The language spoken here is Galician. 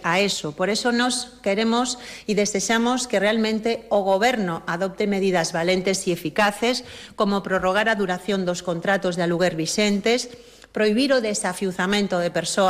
a eso. Por eso nos queremos e desexamos que realmente o Goberno adopte medidas valentes e eficaces, como prorrogar a duración dos contratos de aluguer vixentes, prohibir o desafiuzamento de persoas